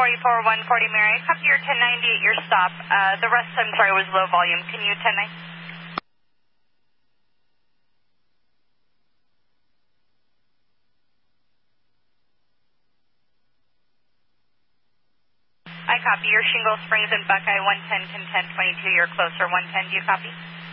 44 140 Mary. Copy your 1098, your stop. The rest, I'm sorry, was low volume. Can you 109? I copy your Shingle Springs and Buckeye 110 to 1022. You're closer 110. Do you copy?